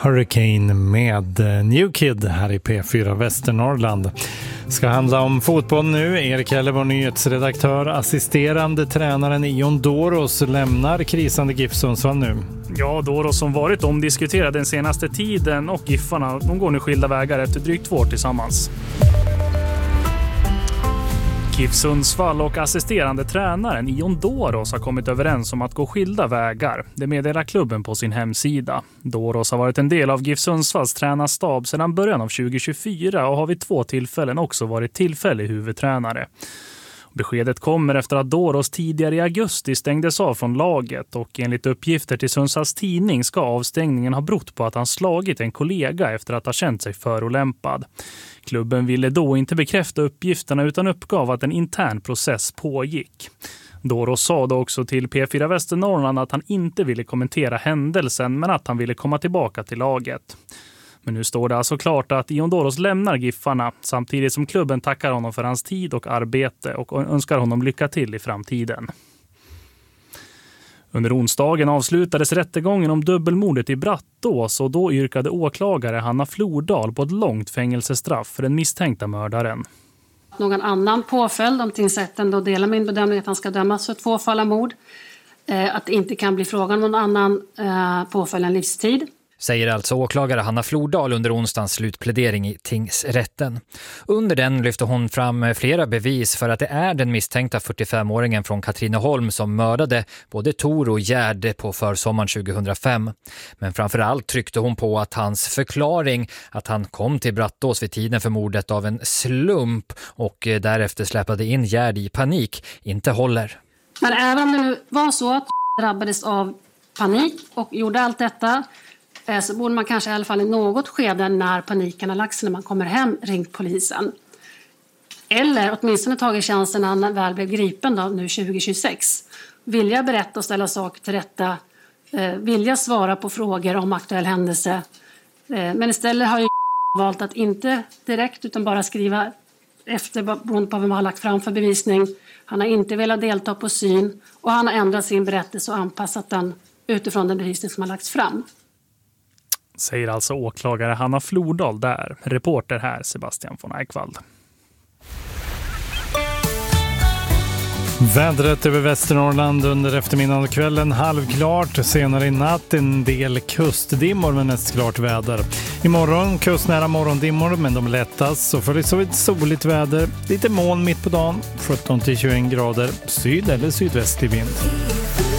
Hurricane med New Kid här i P4 Västernorrland. Ska handla om fotboll nu. Erik Heller, vår nyhetsredaktör, assisterande tränaren Ion Dårås lämnar krisande GIF Sundsvall nu. Ja, Dårås som varit omdiskuterad den senaste tiden och Giffarna, de går nu skilda vägar efter drygt 2 år tillsammans. GIF Sundsvall och assisterande tränaren Ion Dårås har kommit överens om att gå skilda vägar. Det meddelar klubben på sin hemsida. Dårås har varit en del av GIF Sundsvalls tränarstab sedan början av 2024 och har vid 2 tillfällen också varit tillfällig huvudtränare. Beskedet kommer efter att Dårås tidigare i augusti stängdes av från laget och enligt uppgifter till Sundsvalls tidning ska avstängningen ha berott på att han slagit en kollega efter att ha känt sig förolämpad. Klubben ville då inte bekräfta uppgifterna utan uppgav att en intern process pågick. Dårås sa då också till P4 Västernorrland att han inte ville kommentera händelsen men att han ville komma tillbaka till laget. Men nu står det alltså klart att Ion Dårås lämnar Giffarna samtidigt som klubben tackar honom för hans tid och arbete och önskar honom lycka till i framtiden. Under onsdagen avslutades rättegången om dubbelmordet i Brattås och då yrkade åklagare Hanna Flordal på ett långt fängelsestraff för den misstänkta mördaren. Någon annan påföljd om tingsrätten då delar min bedömning att han ska dömas för 2 fall av mord. Att det inte kan bli frågan om någon annan påföljd än livstid. Säger alltså åklagare Hanna Flordal under onsdagens slutplädering i tingsrätten. Under den lyfter hon fram flera bevis för att det är den misstänkta 45-åringen från Katrineholm som mördade både Tor och Gärde på försommaren 2005. Men framförallt tryckte hon på att hans förklaring att han kom till Brattås vid tiden för mordet av en slump och därefter släpade in Gärde i panik inte håller. Men även om det nu var så att drabbades av panik och gjorde allt detta så borde man kanske i alla fall i något skede när paniken har lagt sig när man kommer hem ringt polisen. Eller åtminstone tagit chansen när han väl blev gripen då, nu 2026. Vilja berätta och ställa saker till rätta. Vilja svara på frågor om aktuell händelse. Men istället har ju valt att inte direkt utan bara skriva efter beroende på vad man har lagt fram för bevisning. Han har inte velat delta på syn och han har ändrat sin berättelse och anpassat den utifrån den bevisning som har lagts fram. Säger alltså åklagare Hanna Flordal där. Reporter här Sebastian von Eichwald. Vädret över Västernorrland under eftermiddagen och kvällen halvklart. Senare i natt en del kustdimmor med näst klart väder. Imorgon kustnära morgondimmor men de lättas och följs av ett soligt väder. Lite moln mitt på dagen, 17-21 grader, syd- eller sydvästlig vind.